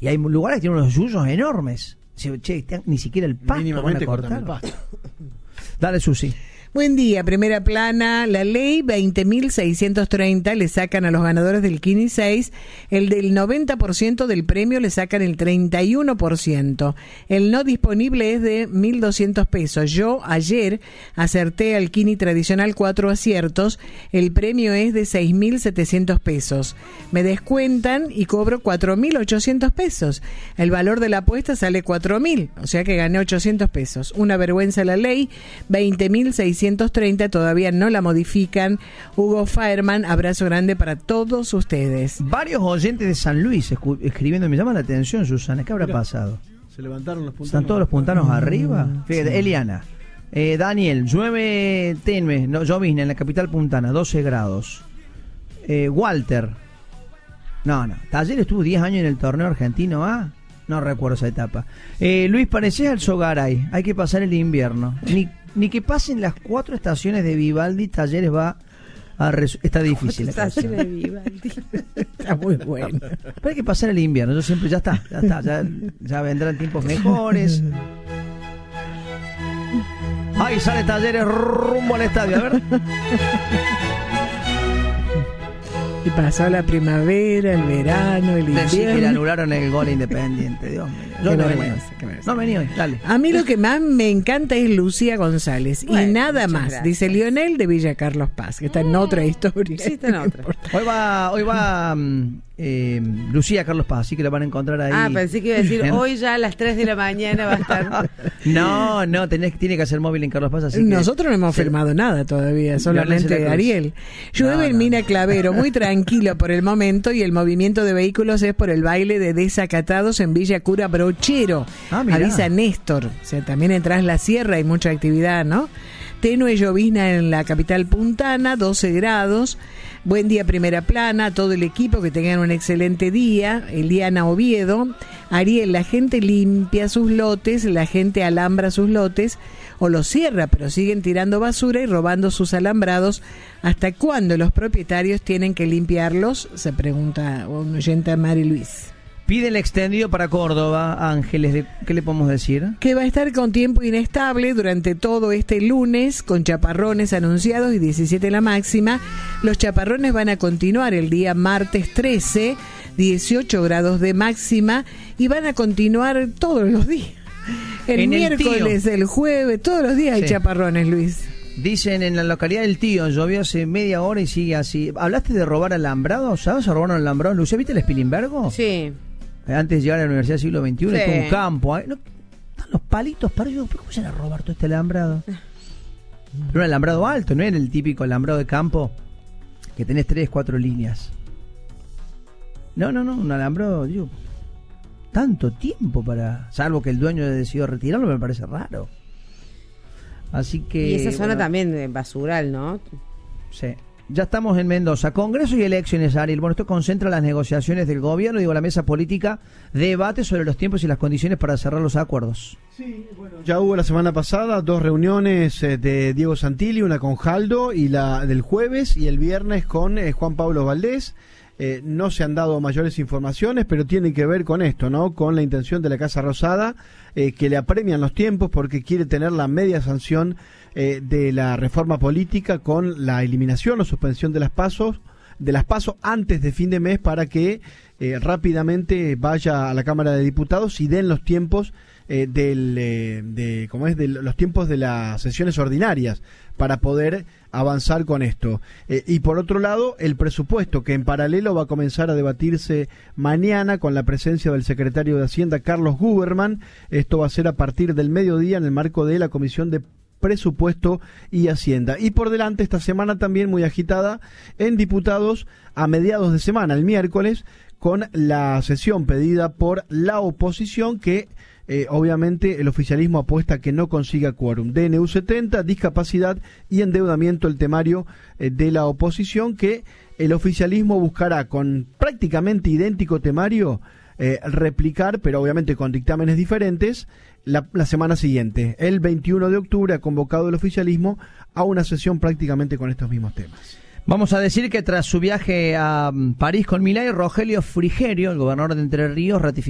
Y hay lugares que tienen unos yuyos enormes. Che, ni siquiera el pasto mínimamente van a cortar. cortan el pasto. Dale, Susi. Buen día, primera plana. La ley 20.630 le sacan a los ganadores del 15 y 6, el del 90% del premio le sacan el 31%. El no disponible es de 1.200 pesos. Yo ayer acerté al Kini tradicional 4 aciertos, el premio es de 6.700 pesos. Me descuentan y cobro 4.800 pesos. El valor de la apuesta sale 4.000, o sea que gané 800 pesos. Una vergüenza la ley, 20.630 todavía no la modifican. Hugo Faerman, abrazo grande para todos ustedes. Varios oyentes de San Luis escribiendo, me llama la atención, Susana, ¿qué habrá pasado? Se levantaron los puntanos. ¿Están todos los puntanos arriba? Fíjate, sí. Eliana, Daniel, llueve tenue, no, llovizna en la capital puntana, 12 grados. Walter, no, Taller estuvo 10 años en el torneo argentino A. No recuerdo esa etapa. Luis, parecés al Sogaray, hay que pasar el invierno. Ni que pasen las 4 estaciones de Vivaldi, Talleres va a está difícil. Estaciones de Vivaldi. Está muy bueno. Pero hay que pasar el invierno, yo siempre, ya vendrán tiempos mejores. Ahí sale Talleres rumbo al estadio, a ver. Y pasó la primavera, el verano, el invierno. Decí que le anularon el gol Independiente, Dios mío. Yo no venía hoy, dale. A mí lo que más me encanta es Lucía González. Bueno, y nada más, gracias. Dice Lionel de Villa Carlos Paz, que está en otra historia. Sí, está en otra. Hoy va Lucía Carlos Paz, así que la van a encontrar ahí. Ah, pensé que iba a decir, hoy ya a las 3 de la mañana va a estar. No, tiene que hacer móvil en Carlos Paz, así que... Nosotros no hemos firmado nada todavía, solamente Ariel. Llueve en Mina Clavero, muy tranquilo por el momento, y el movimiento de vehículos es por el baile de desacatados en Villa Cura Brochero. Avisa Néstor. O sea, también en Tras la Sierra hay mucha actividad, ¿no? Tenue llovizna en la capital puntana, 12 grados. Buen día, primera plana, a todo el equipo, que tengan un excelente día. Eliana Oviedo. Ariel, la gente limpia sus lotes, la gente alambra sus lotes o los cierra, pero siguen tirando basura y robando sus alambrados. ¿Hasta cuándo los propietarios tienen que limpiarlos? Se pregunta un oyente, Mari Luis. Pide el extendido para Córdoba, Ángeles, ¿qué le podemos decir? Que va a estar con tiempo inestable durante todo este lunes, con chaparrones anunciados y 17 la máxima. Los chaparrones van a continuar el día martes 13, 18 grados de máxima, y van a continuar todos los días. El miércoles, el jueves, todos los días hay chaparrones, Luis. Dicen en la localidad del Tío, llovió hace media hora y sigue así. ¿Hablaste de robar alambrados? ¿Sabes a robar alambrados? ¿Lucía, viste el Spilimbergo? Sí. Antes de llegar a la Universidad del Siglo XXI, sí. Es como un campo. ¿No? Están los palitos para ellos. ¿Cómo se van a robar todo este alambrado? Pero un alambrado alto, no era el típico alambrado de campo que tenés 3, 4 líneas. No, un alambrado, digo, tanto tiempo para... Salvo que el dueño decidió retirarlo, me parece raro. Así que... Y esa zona también de basural, ¿no? Sí. Ya estamos en Mendoza. Congreso y elecciones, Ariel. Bueno, esto concentra las negociaciones del gobierno. La mesa política debate sobre los tiempos y las condiciones para cerrar los acuerdos. Sí, bueno, ya hubo la semana pasada 2 reuniones de Diego Santilli, una con Jaldo y la del jueves, y el viernes con Juan Pablo Valdés. No se han dado mayores informaciones, pero tiene que ver con esto, ¿no? Con la intención de la Casa Rosada, que le apremian los tiempos porque quiere tener la media sanción de la reforma política con la eliminación o suspensión de las PASO antes de fin de mes, para que rápidamente vaya a la Cámara de Diputados y den los tiempos de los tiempos de las sesiones ordinarias para poder avanzar con esto. Y por otro lado, el presupuesto, que en paralelo va a comenzar a debatirse mañana con la presencia del secretario de Hacienda, Carlos Guberman. Esto va a ser a partir del mediodía en el marco de la Comisión de Presupuesto y Hacienda. Y por delante, esta semana también muy agitada en diputados, a mediados de semana, el miércoles, con la sesión pedida por la oposición, que obviamente el oficialismo apuesta a que no consiga quórum. DNU 70, discapacidad y endeudamiento, el temario de la oposición, que el oficialismo buscará con prácticamente idéntico temario replicar, pero obviamente con dictámenes diferentes, la semana siguiente. El 21 de octubre ha convocado el oficialismo a una sesión prácticamente con estos mismos temas. Vamos a decir que tras su viaje a París con Milei, Rogelio Frigerio, el gobernador de Entre Ríos, ratificó